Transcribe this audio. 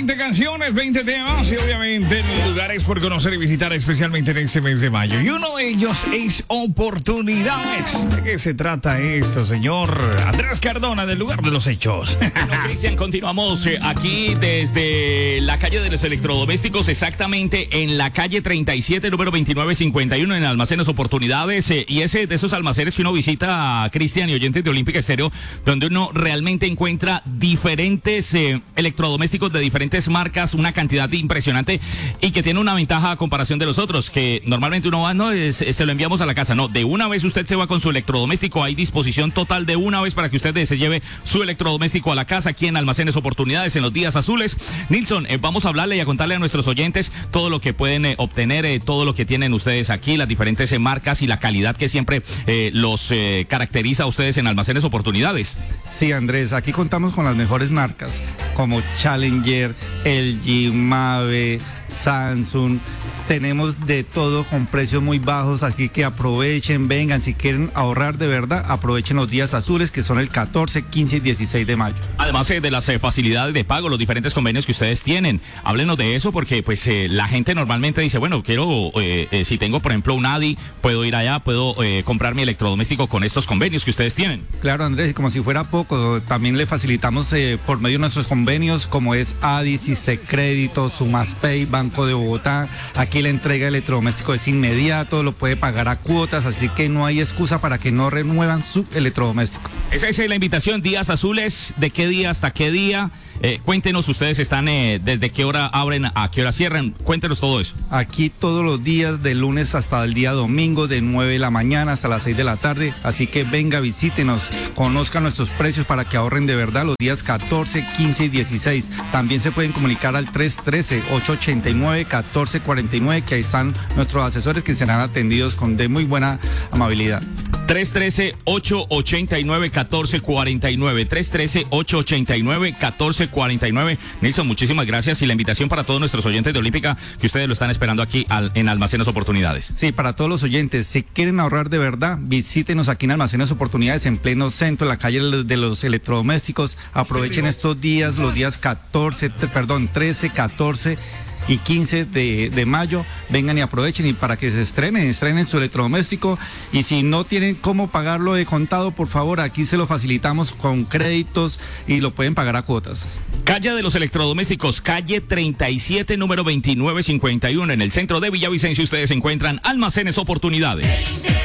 20 canciones, 20 temas y obviamente lugares por conocer y visitar, especialmente en este mes de mayo. Y uno de ellos es oportunidades. ¿De qué se trata esto, señor Andrés Cardona, del lugar de los hechos? Bueno, Cristian, continuamos aquí desde la calle de los electrodomésticos, exactamente en la calle 37, número 2951, en Almacenes Oportunidades. Y ese de esos almacenes que uno visita, Cristian y oyentes de Olímpica Estéreo, donde uno realmente encuentra diferentes electrodomésticos de diferentes marcas, una cantidad impresionante y que tiene una ventaja a comparación de los otros, que normalmente uno va, se lo enviamos a la casa. No, de una vez usted se va con su electrodoméstico, hay disposición total de una vez para que usted se lleve su electrodoméstico a la casa aquí en Almacenes Oportunidades en los días azules. Nilson, vamos a hablarle y a contarle a nuestros oyentes todo lo que pueden obtener, todo lo que tienen ustedes aquí, las diferentes marcas y la calidad que siempre los caracteriza a ustedes en Almacenes Oportunidades. Sí, Andrés, aquí contamos con las mejores marcas como Challenger, LG, Mave, Samsung. Tenemos de todo con precios muy bajos, aquí que aprovechen, vengan, si quieren ahorrar de verdad, aprovechen los días azules que son el 14, 15 y 16 de mayo. Además de las facilidades de pago, los diferentes convenios que ustedes tienen, háblenos de eso porque pues la gente normalmente dice, bueno, quiero, si tengo por ejemplo un ADI, puedo ir allá, puedo comprar mi electrodoméstico con estos convenios que ustedes tienen. Claro, Andrés, como si fuera poco, también le facilitamos por medio de nuestros convenios como es ADI, Crédito, Sumaspay, Banco de Bogotá. Aquí la entrega de electrodoméstico es inmediato, lo puede pagar a cuotas, así que no hay excusa para que no renuevan su electrodoméstico. Esa es la invitación, días azules, ¿de qué día hasta qué día? Cuéntenos, ustedes están desde qué hora abren a qué hora cierran, cuéntenos todo eso. Aquí todos los días, de lunes hasta el día domingo, de 9 de la mañana hasta las 6 de la tarde, así que venga, visítenos, conozcan nuestros precios para que ahorren de verdad los días 14, 15 y 16. También se pueden comunicar al 313-889-1449, que ahí están nuestros asesores que serán atendidos con de muy buena amabilidad. 313-889-1449, 313-889-1449. Nilson, muchísimas gracias y la invitación para todos nuestros oyentes de Olímpica que ustedes lo están esperando aquí en Almacenes Oportunidades. Sí, para todos los oyentes, si quieren ahorrar de verdad, visítenos aquí en Almacenes Oportunidades en pleno centro, en la calle de los electrodomésticos. Aprovechen estos días, los días 13, 14 y 15 de mayo, vengan y aprovechen y para que se estrenen su electrodoméstico, y si no tienen cómo pagarlo de contado, por favor, aquí se lo facilitamos con créditos y lo pueden pagar a cuotas. Calle de los electrodomésticos, calle 37, número 2951, en el centro de Villavicencio, ustedes encuentran Almacenes Oportunidades.